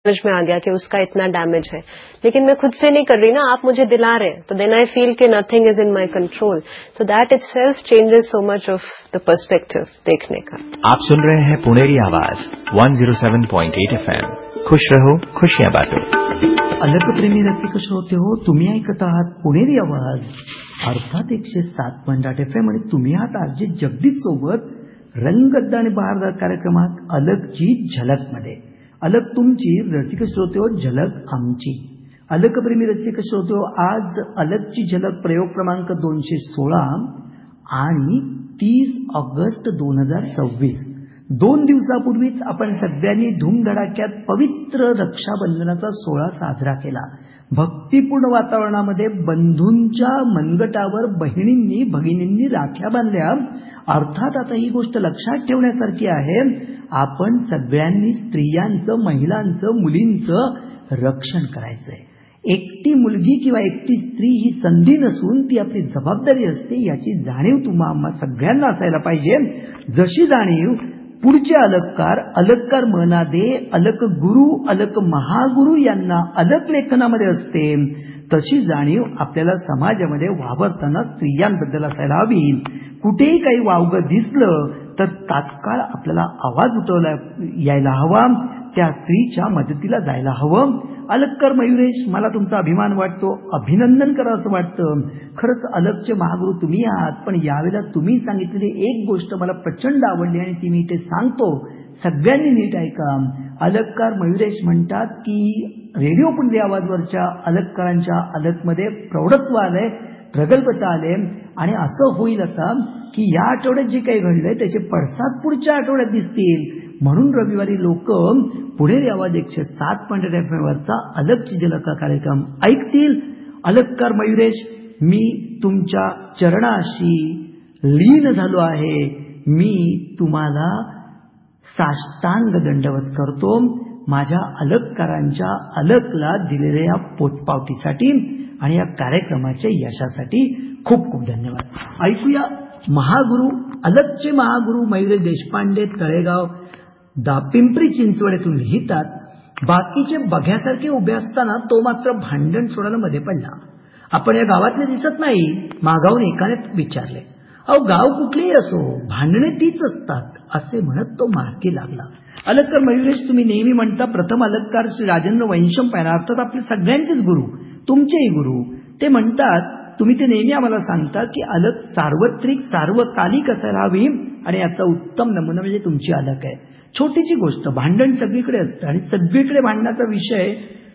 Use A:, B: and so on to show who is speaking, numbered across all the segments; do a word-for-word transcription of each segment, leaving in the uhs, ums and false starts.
A: समझ में आ गया कि उसका इतना डैमेज है, लेकिन मैं खुद से नहीं कर रही ना, आप मुझे दिला रहे हैं, तो देन आई फील कि nothing is in my control. So that itself changes so much of the perspective देखने का.
B: आप सुन रहे हैं पुणेरी आवाज वन ज़ीरो सेवन पॉइंट एट एफ एम. खुश रहो, खुशियां बांटो.
C: अलकप्रेमी रसिक श्रोते हो, तुम्ही ऐकत आहात पुणेरी आवाज अर्थात एकशे सात पॉइंट आठ एफ एम आणि तुम्ही आहात आरजे जगदीश सोबत रंगद्द आणि बहारदार कार्यक्रमात अलकची झलक मध्ये. अलक तुमची रसिक श्रोते हो, झलक आमची. अलकप्रेमी रसिक श्रोते हो, आज अलकची झलक प्रयोग क्रमांक दोनशे सोळा आणि तीस ऑगस्ट दोन हजार सव्वीस. दोन दिवसापूर्वीच आपण सगळ्यांनी धूमधडाक्यात पवित्र रक्षाबंधनाचा सोहळा साजरा केला. भक्तिपूर्ण वातावरणामध्ये बंधूंच्या मनगटावर बहिणींनी भगिनींनी राख्या बांधल्या. अर्थात आता ही गोष्ट लक्षात ठेवण्यासारखी आहे, आपण सगळ्यांनी स्त्रियांचं, महिलांचं, मुलींचं रक्षण करायचंय. एकटी मुलगी किंवा एकटी स्त्री ही संधी नसून ती आपली जबाबदारी असते, याची जाणीव तुम्हा सगळ्यांना असायला पाहिजे. जशी जाणीव पुढचे अलककार अलककार मनादे, अलक गुरु, अलक महागुरु यांना अलक लेखनामध्ये असते, तशी जाणीव आपल्याला समाजामध्ये वावरताना स्त्रियांबद्दल असायला हवी. कुठेही काही वावगं दिसलं तर तात्काळ आपल्याला आवाज उठवला यायला हवा, त्या स्त्रीच्या मदतीला जायला हवं. अलककार मयुरेश, मला तुमचा अभिमान वाटतो, अभिनंदन करा असं वाटतं. खरंच अलकचे महागुरु तुम्ही आहात, पण यावेळेला तुम्ही सांगितलेली एक गोष्ट मला प्रचंड आवडली आणि ती मी ते सांगतो, सगळ्यांनी नीट ऐका. अलककार मयुरेश म्हणतात की रेडिओ पुणेरी आवाजवरच्या अलककारांच्या अलकमध्ये प्रौढत्व आलंय, प्रगल्भता आले आणि असं होईल आता की या आठवड्यात जे काही घडलंय त्याचे पडसाद पुढच्या आठवड्यात दिसतील. म्हणून रविवारी लोक पुणेरी आवाज एकशे सात पॉइंट आठ एफ एम वरचा अलकची झलक कार्यक्रम ऐकतील. अलककार मयुरेश, मी तुमच्या चरणाशी लीन झालो आहे. मी तुम्हाला साष्टांग दंडवत करतो माझ्या अलककारांच्या अलकला दिलेल्या या पोचपावतीसाठी आणि या कार्यक्रमाच्या यशासाठी खूप खूप धन्यवाद. ऐकूया महागुरु, अलकचे महागुरु मयुरेश देशपांडे, तळेगाव, दा पिंपरी चिंचवड लिहितात, बाकीचे बघ्यासारखे उभे असताना तो मात्र भांडण सोडायला मध्ये पडला. आपण या गावातले दिसत नाही, मागावून एकाने विचारले. अहो गाव कुठलेही असो, भांडणे तीच असतात असे म्हणत तो मार्गी लागला. अलककार मयुरेश, तुम्ही नेहमी म्हणता प्रथम अलककार श्री राजेंद्र वैशम पाहिला, अर्थात आपले सगळ्यांचेच गुरु, तुमचेही गुरु. ते म्हणतात, तुम्ही ते नेहमी आम्हाला सांगता की अलक सार्वत्रिक सार्वकालिक असायला हवी आणि याचा उत्तम नमुना म्हणजे तुमची अलक आहे. छोटीची गोष्ट, भांडण सगळीकडे असतं आणि सगळीकडे भांडणाचा विषय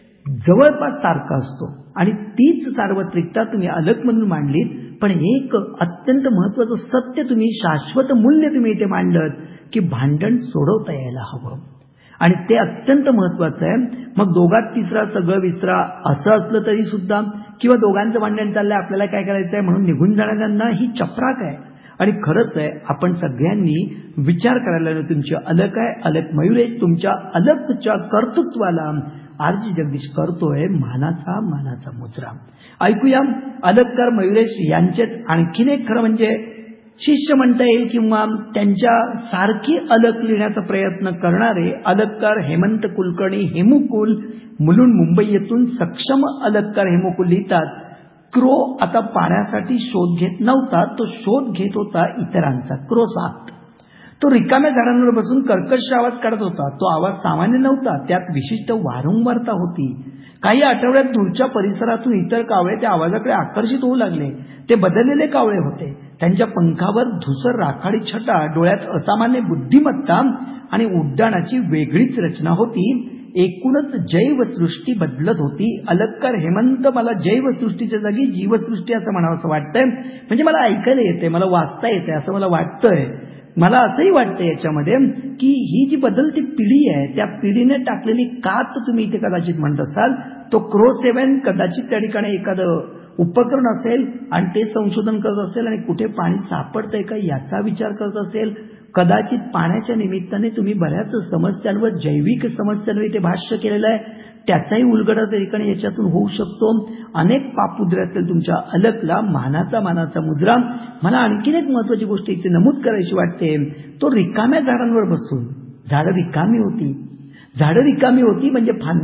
C: जवळपास सारखा असतो आणि तीच सार्वत्रिकता तुम्ही अलक म्हणून मांडलीत. पण एक अत्यंत महत्वाचं सत्य तुम्ही, शाश्वत मूल्य तुम्ही इथे मांडलं की भांडण सोडवता यायला हवं आणि ते अत्यंत महत्वाचं आहे. मग दोघात तिसरा सगळं विसरा असं असलं तरी सुद्धा, किंवा दोघांचं भांडण चाललंय आपल्याला काय करायचंय म्हणून निघून जाणाऱ्यांना ही चपराक आहे. आणि खरंच आहे, आपण सगळ्यांनी विचार करायला तुमची अलक आहे. अलक मयुरेश, तुमच्या अलकच्या कर्तृत्वाला आरजी जगदीश करतोय मानाचा मानाचा मुजरा. ऐकूया अलककार मयुरेश यांचेच आणखीन एक खरं म्हणजे शिष्य म्हणता येईल किंवा त्यांच्या सारखी अलक लिहिण्याचा प्रयत्न करणारे अलककार हेमंत कुलकर्णी, हेमुकुल, मुलुंड, मुंबई येथून सक्षम अलककार हेमुकुल लिहितात, क्रो आता पाण्यासाठी शोध घेत नव्हता, तो शोध घेत होता इतरांचा. क्रो सात तो रिकाम्या झाडांवर बसून कर्कश आवाज काढत होता. तो आवाज सामान्य नव्हता, त्यात विशिष्ट वारंवारता होती. काही आठवड्यात दूरच्या परिसरातून इतर कावळे त्या आवाजाकडे आकर्षित होऊ लागले. ते बदललेले कावळे होते. त्यांच्या पंखावर धुसर राखाडी छटा, डोळ्यात असामान्य बुद्धिमत्ता आणि उड्डाणाची वेगळीच रचना होती. एकूणच जैवसृष्टी बदलत होती. अलककार हेमंत, मला जैवसृष्टीच्या जागी जीवसृष्टी असं म्हणावं असं वाटतंय. म्हणजे मला ऐकायला येते, मला वाचता येते असं मला वाटतंय. मला असंही वाटतं याच्यामध्ये की ही जी बदलती पिढी आहे, त्या पिढीने टाकलेली कात तुम्ही इथे कदाचित म्हणत असाल, तो क्रो सेवन कदाचित त्या ठिकाणी एखादं उपकरण असेल आणि ते संशोधन करत असेल आणि कुठे पाणी सापडतंय का याचा विचार करत असेल. कदाचित पाण्याच्या निमित्ताने तुम्ही बऱ्याच समस्यांवर, जैविक समस्यांवर इथे भाष्य केलेलं आहे, त्याचाही उलगडा त्या ठिकाणी याच्यातून होऊ शकतो. अनेक पापुद्र्यातील तुमच्या अलकला मानाचा मानाचा मुजरा. मला आणखीन एक महत्वाची गोष्ट इथे नमूद करायची वाटते, तो रिकाम्या झाडांवर बसून, झाडं रिकामी होती, झाडं रिकामी होती म्हणजे